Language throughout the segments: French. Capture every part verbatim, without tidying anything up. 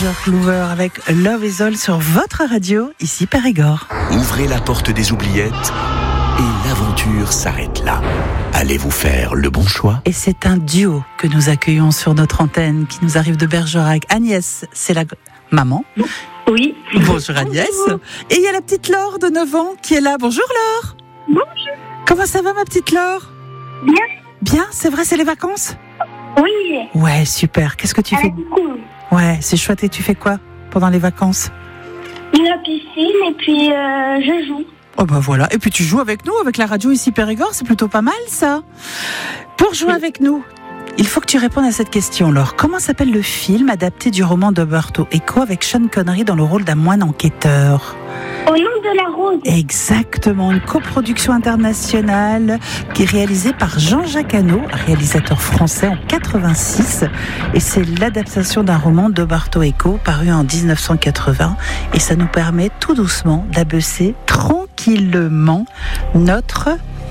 Roger Glover avec Love Is All sur votre radio, ici Périgord. Ouvrez la porte des oubliettes et l'aventure s'arrête là. Allez vous faire le bon choix. Et c'est un duo que nous accueillons sur notre antenne qui nous arrive de Bergerac. Agnès, c'est la maman. Oui. Bonjour Agnès. Bonjour. Et il y a la petite Laure de neuf ans qui est là. Bonjour Laure. Bonjour. Comment ça va ma petite Laure? Bien. Bien, c'est vrai, c'est les vacances? Oui. Ouais, super. Qu'est-ce que tu fais? Cool. Ouais, c'est chouette. Et tu fais quoi pendant les vacances? La piscine et puis euh, je joue. Oh bah voilà. Et puis tu joues avec nous, avec la radio ici Périgord, c'est plutôt pas mal ça. Pour jouer avec nous, il faut que tu répondes à cette question, Laure. Comment s'appelle le film adapté du roman d'Umberto Eco avec Sean Connery dans le rôle d'un moine enquêteur? Au nom de la rose. Exactement, une coproduction internationale qui est réalisée par Jean-Jacques Hano, réalisateur français en quatre-vingt-six. Et c'est l'adaptation d'un roman d'Umberto Eco paru en dix-neuf cent quatre-vingts. Et ça nous permet tout doucement d'abaisser tranquillement notre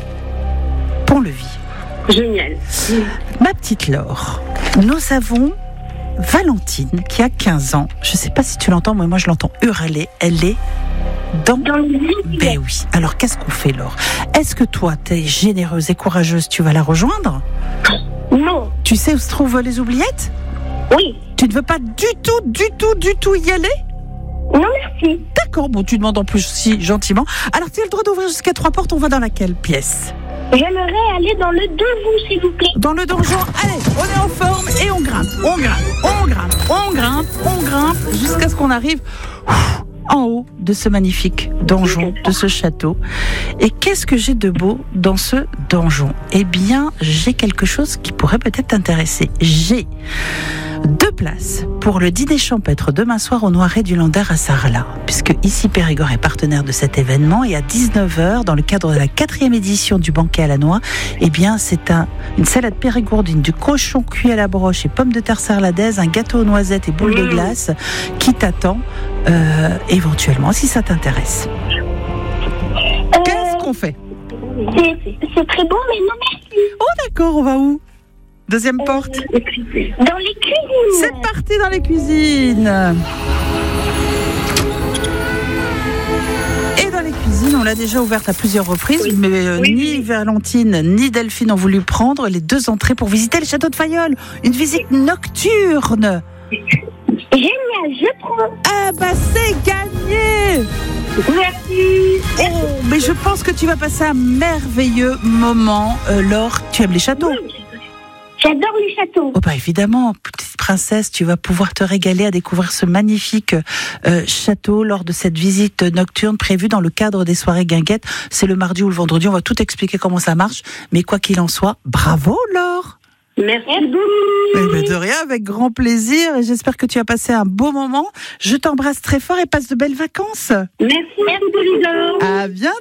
pont-levis. Génial. Ma petite Laure, nous avons Valentine qui a quinze ans. Je ne sais pas si tu l'entends, mais moi je l'entends hurler. Elle est dans... Dans le vide. Ben oui. Alors qu'est-ce qu'on fait, Laure? Est-ce que toi, tu es généreuse et courageuse, tu vas la rejoindre? Non. Tu sais où se trouvent les oubliettes? Oui. Tu ne veux pas du tout, du tout, du tout y aller? Non, merci. D'accord, bon, tu demandes en plus si gentiment. Alors tu as le droit d'ouvrir jusqu'à trois portes, on va dans laquelle pièce? J'aimerais aller dans le devant, s'il vous plaît. Dans le donjon, allez, on est en forme et on grimpe, on grimpe, on grimpe, on grimpe, on grimpe, jusqu'à ce qu'on arrive en haut de ce magnifique donjon, de ce château. Et qu'est-ce que j'ai de beau dans ce donjon? Eh bien, j'ai quelque chose qui pourrait peut-être t'intéresser. J'ai deux places pour le dîner champêtre demain soir au Noiret du Lander à Sarlat, puisque ici Périgord est partenaire de cet événement. Et à dix-neuf heures, dans le cadre de la quatrième édition du banquet à la noix, eh bien, c'est un, une salade périgourdine, du cochon cuit à la broche et pommes de terre sarladaise, un gâteau aux noisettes et boules de glace qui t'attend euh, éventuellement, si ça t'intéresse. Euh, Qu'est-ce qu'on fait? c'est, c'est très bon, mais non, merci. Oh d'accord, on va où? Deuxième porte. Euh, dans les cuisines. C'est parti dans les cuisines. Et dans les cuisines, on l'a déjà ouverte à plusieurs reprises, oui. mais euh, oui, ni oui. Valentine ni Delphine ont voulu prendre les deux entrées pour visiter le château de Fayolle. Une visite nocturne. Génial, je prends. Ah bah c'est gagné. Merci. Oh, mais je pense que tu vas passer un merveilleux moment. Euh, Laure, tu aimes les châteaux? Oui. J'adore les châteaux. Oh bah évidemment, petite princesse, tu vas pouvoir te régaler à découvrir ce magnifique euh, château lors de cette visite nocturne prévue dans le cadre des soirées guinguettes. C'est le mardi ou le vendredi, on va tout expliquer comment ça marche. Mais quoi qu'il en soit, bravo Laure. Merci beaucoup. Eh ben de rien, avec grand plaisir. Et j'espère que tu as passé un beau moment. Je t'embrasse très fort et passe de belles vacances. Merci. Merci Laure. À bientôt.